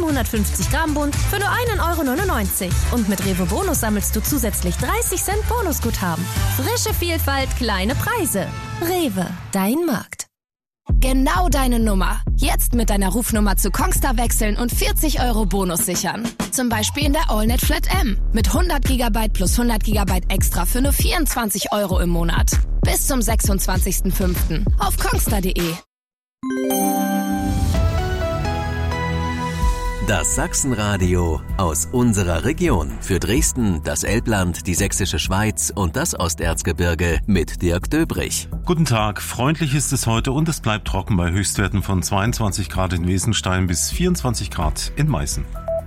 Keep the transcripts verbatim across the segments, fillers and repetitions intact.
siebenhundertfünfzig Gramm Bund für nur ein Euro neunundneunzig. Und mit Rewe Bonus sammelst du zusätzlich dreißig Cent Bonusguthaben. Frische Vielfalt, kleine Preise. Rewe, dein Markt. Genau deine Nummer. Jetzt mit deiner Rufnummer zu Kongstar wechseln und vierzig Euro Bonus sichern. Zum Beispiel in der AllNet Flat M mit hundert Gigabyte plus hundert Gigabyte extra für nur vierundzwanzig Euro im Monat. Bis zum sechsundzwanzigsten fünften auf kongstar punkt de. Das Sachsenradio aus unserer Region. Für Dresden, das Elbland, die Sächsische Schweiz und das Osterzgebirge mit Dirk Döbrich. Guten Tag, freundlich ist es heute und es bleibt trocken bei Höchstwerten von zweiundzwanzig Grad in Wesenstein bis vierundzwanzig Grad in Meißen.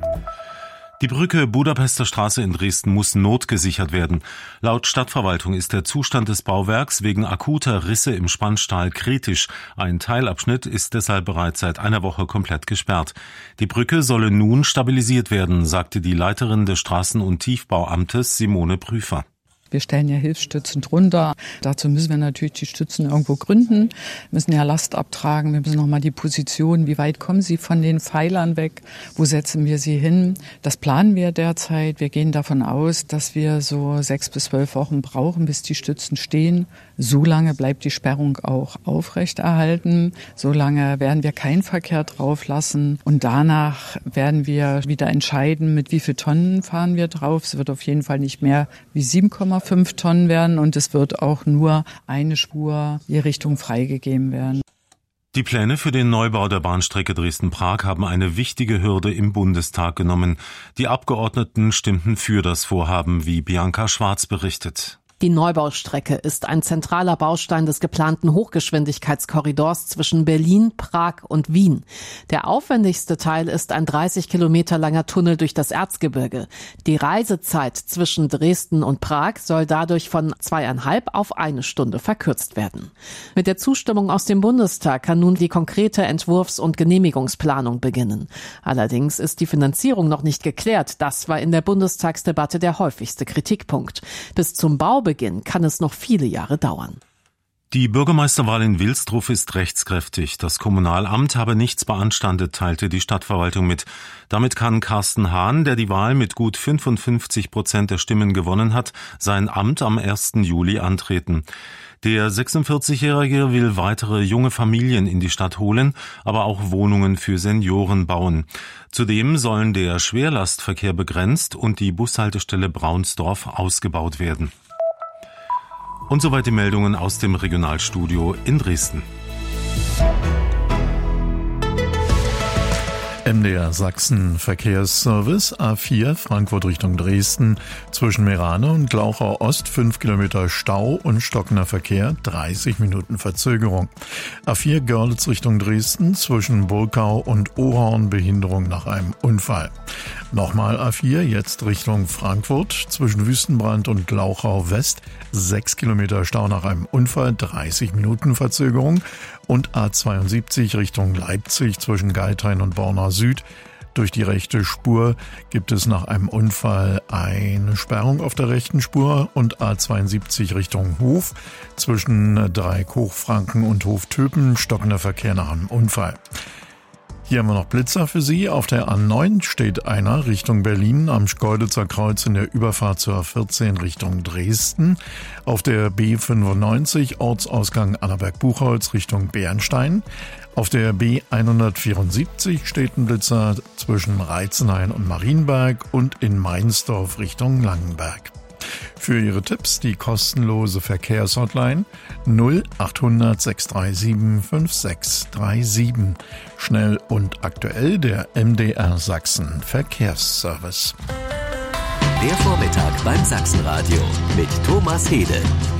Die Brücke Budapester Straße in Dresden muss notgesichert werden. Laut Stadtverwaltung ist der Zustand des Bauwerks wegen akuter Risse im Spannstahl kritisch. Ein Teilabschnitt ist deshalb bereits seit einer Woche komplett gesperrt. Die Brücke solle nun stabilisiert werden, sagte die Leiterin des Straßen- und Tiefbauamtes Simone Prüfer. Wir stellen ja Hilfsstützen drunter. Dazu müssen wir natürlich die Stützen irgendwo gründen, müssen ja Last abtragen. Wir müssen nochmal die Position, wie weit kommen sie von den Pfeilern weg, wo setzen wir sie hin. Das planen wir derzeit. Wir gehen davon aus, dass wir so sechs bis zwölf Wochen brauchen, bis die Stützen stehen. So lange bleibt die Sperrung auch aufrechterhalten. So lange werden wir keinen Verkehr drauf lassen. Und danach werden wir wieder entscheiden, mit wie viel Tonnen fahren wir drauf. Es wird auf jeden Fall nicht mehr wie sieben Komma fünf Tonnen werden und es wird auch nur eine Spur je Richtung freigegeben werden. Die Pläne für den Neubau der Bahnstrecke Dresden-Prag haben eine wichtige Hürde im Bundestag genommen. Die Abgeordneten stimmten für das Vorhaben, wie Bianca Schwarz berichtet. Die Neubaustrecke ist ein zentraler Baustein des geplanten Hochgeschwindigkeitskorridors zwischen Berlin, Prag und Wien. Der aufwendigste Teil ist ein dreißig Kilometer langer Tunnel durch das Erzgebirge. Die Reisezeit zwischen Dresden und Prag soll dadurch von zweieinhalb auf eine Stunde verkürzt werden. Mit der Zustimmung aus dem Bundestag kann nun die konkrete Entwurfs- und Genehmigungsplanung beginnen. Allerdings ist die Finanzierung noch nicht geklärt. Das war in der Bundestagsdebatte der häufigste Kritikpunkt. Bis zum Baubeginn kann es noch viele Jahre dauern. Die Bürgermeisterwahl in Wilsdruff ist rechtskräftig. Das Kommunalamt habe nichts beanstandet, teilte die Stadtverwaltung mit. Damit kann Carsten Hahn, der die Wahl mit gut fünfundfünfzig Prozent der Stimmen gewonnen hat, sein Amt am ersten Juli antreten. Der sechsundvierzigjährige will weitere junge Familien in die Stadt holen, aber auch Wohnungen für Senioren bauen. Zudem sollen der Schwerlastverkehr begrenzt und die Bushaltestelle Braunsdorf ausgebaut werden. Und soweit die Meldungen aus dem Regionalstudio in Dresden. M D R Sachsen Verkehrsservice A vier Frankfurt Richtung Dresden zwischen Meerane und Glauchau Ost fünf Kilometer Stau und stockender Verkehr, dreißig Minuten Verzögerung. A vier Görlitz Richtung Dresden zwischen Burgau und Ohorn Behinderung nach einem Unfall. Nochmal A vier jetzt Richtung Frankfurt zwischen Wüstenbrand und Glauchau West sechs Kilometer Stau nach einem Unfall, dreißig Minuten Verzögerung. Und A zweiundsiebzig Richtung Leipzig zwischen Geithain und Borna Süd. Durch die rechte Spur gibt es nach einem Unfall eine Sperrung auf der rechten Spur und A zweiundsiebzig Richtung Hof zwischen Dreieck-Hochfranken und Hof-Töpen stockender Verkehr nach einem Unfall. Hier haben wir noch Blitzer für Sie. Auf der A neun steht einer Richtung Berlin am Schkeuditzer Kreuz in der Überfahrt zur A vierzehn Richtung Dresden. Auf der B fünfundneunzig Ortsausgang Annaberg-Buchholz Richtung Bernstein. Auf der B hundertvierundsiebzig steht ein Blitzer zwischen Reitzenhain und Marienberg und in Meinsdorf Richtung Langenberg. Für Ihre Tipps die kostenlose Verkehrshotline null achthundert sechs drei sieben fünf sechs drei sieben. Schnell und aktuell der M D R Sachsen Verkehrsservice. Der Vormittag beim Sachsenradio mit Thomas Hede.